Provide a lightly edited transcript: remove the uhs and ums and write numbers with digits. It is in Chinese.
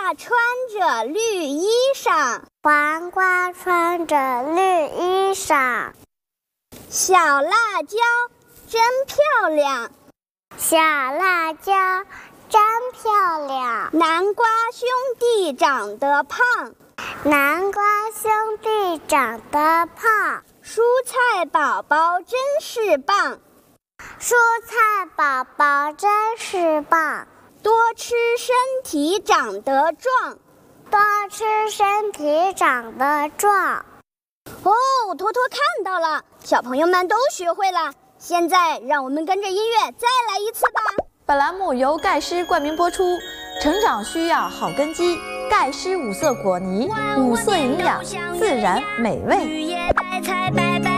穿着绿衣裳， 黄瓜穿着绿衣裳。 小辣椒真漂亮， 小辣椒真漂亮。 南瓜兄弟长得胖， 南瓜兄弟长得胖。 蔬菜宝宝真是棒， 蔬菜宝宝真是棒。 多吃身体长得壮， 多吃身体长得壮。 哦，托托看到了，小朋友们都学会了。现在让我们跟着音乐再来一次吧。 本栏目由盖诗冠名播出，成长需要好根基，盖诗五色果泥，五色营养，自然美味。 绿叶白菜白白